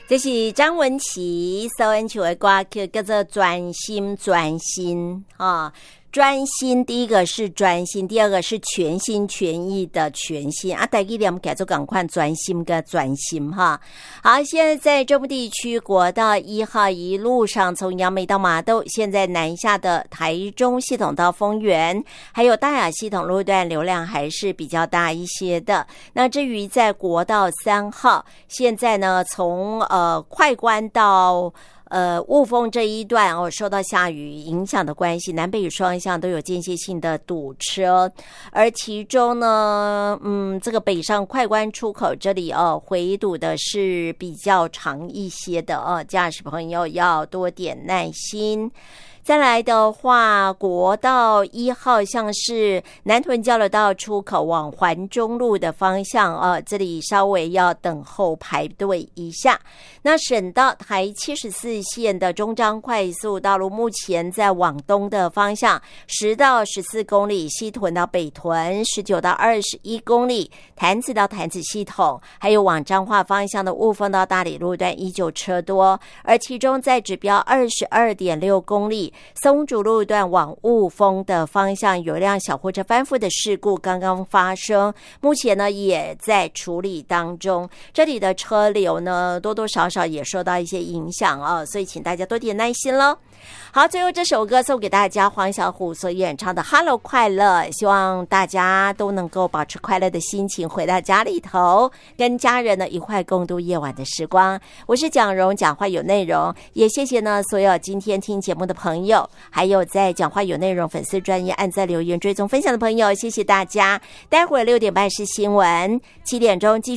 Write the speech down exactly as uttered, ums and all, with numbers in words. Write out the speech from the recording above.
这是张文琪所演唱的歌曲，叫做专心专心啊。专心，第一个是专心，第二个是全心全意的全心啊。大家念改做赶快专心跟专心哈。好，现在在中部地区国道一号一路上，从杨梅到麻豆，现在南下的台中系统到丰原，还有大雅系统路段流量还是比较大一些的。那至于在国道三号，现在呢从呃快关到呃，雾峰这一段哦，受到下雨影响的关系，南北双向都有间歇性的堵车，而其中呢，嗯，这个北上快关出口这里哦，回堵的是比较长一些的哦，驾驶朋友要多点耐心。再来的话，国道一号像是南屯交流道出口往环中路的方向啊，这里稍微要等候排队一下。那省道台七十四线的中彰快速道路，目前在往东的方向十到十四公里，西屯到北屯十九到二十一公里，潭子到潭子系统，还有往彰化方向的雾峰到大里路段依旧车多，而其中在指标二十二点六公里。松竹路段往雾峰的方向有一辆小货车翻覆的事故刚刚发生，目前呢也在处理当中，这里的车流呢多多少少也受到一些影响啊，所以请大家多点耐心咯。好，最后这首歌送给大家，黄小琥所演唱的 Hello 快乐，希望大家都能够保持快乐的心情，回到家里头跟家人呢一块共度夜晚的时光。我是蒋蓉，讲话有内容，也谢谢呢所有今天听节目的朋友，还有在讲话有内容粉丝专页按赞留言追踪分享的朋友，谢谢大家。待会儿六点半是新闻，七点钟继续